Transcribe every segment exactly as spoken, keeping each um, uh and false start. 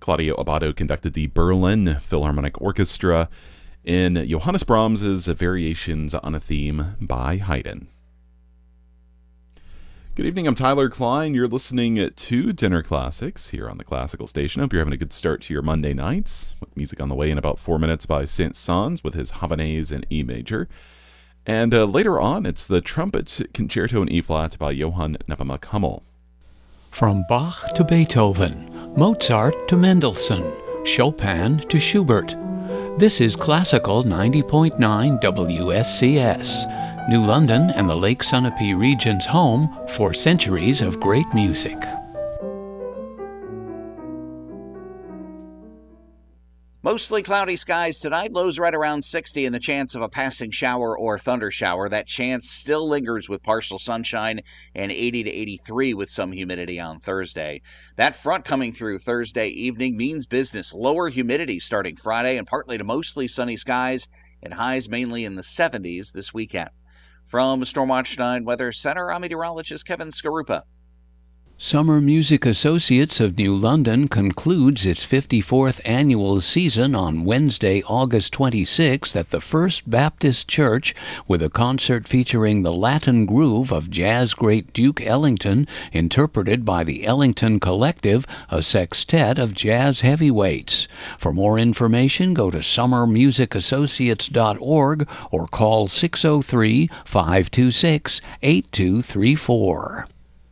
Claudio Abbado conducted the Berlin Philharmonic Orchestra in Johannes Brahms's Variations on a Theme by Haydn. Good evening, I'm Tyler Klein. You're listening to Dinner Classics here on the Classical Station. Hope you're having a good start to your Monday nights, with music on the way in about four minutes by Saint-Saëns with his Havanaise in E major. And uh, later on, it's the Trumpet Concerto in E-flat by Johann Nepomuk Hummel. From Bach to Beethoven, Mozart to Mendelssohn, Chopin to Schubert. This is Classical ninety point nine W S C S, New London and the Lake Sunapee region's home for centuries of great music. Mostly cloudy skies tonight, lows right around sixty, and the chance of a passing shower or thunder shower. That chance still lingers with partial sunshine, and eighty to eighty-three with some humidity on Thursday. That front coming through Thursday evening means business. Lower humidity starting Friday, and partly to mostly sunny skies, and highs mainly in the seventies this weekend. From Stormwatch nine Weather Center, I'm meteorologist Kevin Skarupa. Summer Music Associates of New London concludes its fifty-fourth annual season on Wednesday, August twenty-sixth at the First Baptist Church with a concert featuring the Latin groove of jazz great Duke Ellington, interpreted by the Ellington Collective, a sextet of jazz heavyweights. For more information, go to summer music associates dot org or call six oh three, five two six, eight two three four.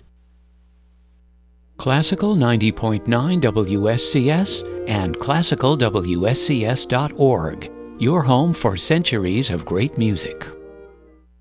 Classical ninety point nine W S C S and classical W S C S dot org, your home for centuries of great music.